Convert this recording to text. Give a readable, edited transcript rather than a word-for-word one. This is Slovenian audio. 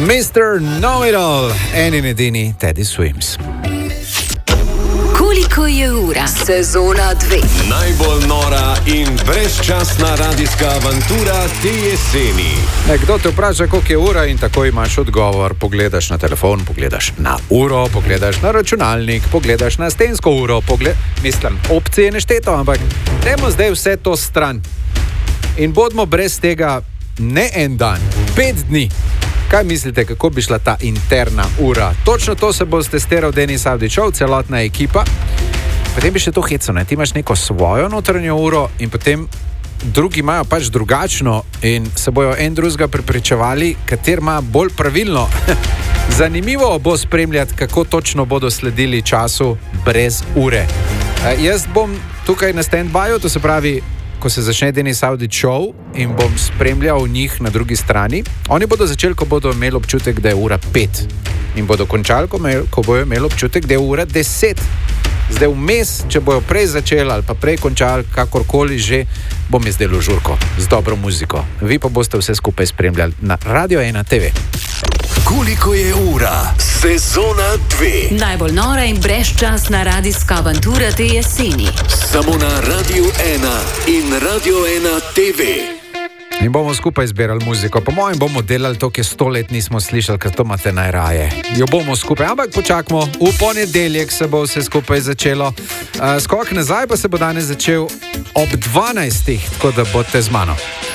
Mr. Know-It-All, en in edini Teddy Swims. Koliko je ura? Sezona 2. Najbolj nora in brezčasna radijska avantura te jeseni. Kdo te vpraša, koliko je ura, in tako imaš odgovor. Pogledaš na telefon, pogledaš na uro, pogledaš na računalnik, pogledaš na stensko uro, opcije je nešteto, ampak dajmo zdaj vse to stran. In bodimo brez tega ne en dan, 5 dni. Kaj mislite, kako bi šla ta interna ura? Točno to se bo testiral Denis Avdićov, celotna ekipa. Potem bi še to heco, ne? Ti imaš neko svojo notranjo uro in potem drugi imajo pač drugačno in se bojo en drugega prepričevali, kater ima bolj pravilno. Zanimivo bo spremljati, kako točno bodo sledili času brez ure. Jaz bom tukaj na stand-byu, to se pravi, ko se začne Denis Avdićov in bom spremljal njih na drugi strani. Oni bodo začeli, ko bodo imeli občutek, da je ura 5. In bodo končali, ko bodo imeli občutek, da je ura 10. Zdaj vmes, če bojo prej začeli ali pa prej končali, kakorkoli že, bom izdelal žurko z dobro muziko. Vi pa boste vse skupaj spremljali na Radio 1 TV. Koliko je ura? Sezona 2. Najbolj nora in brezčasna radijska avantura te jeseni. Samo na Radio 1 in Radio 1 TV. In bomo skupaj zbirali muziko. Po mojem bomo delali to, ki 100 let nismo slišali, ker to imate najraje. Jo bomo skupaj, ampak počakamo. V ponedeljek se bo vse skupaj začelo. Skok nazaj pa se bo danes začel ob 12. Tako da boste z mano.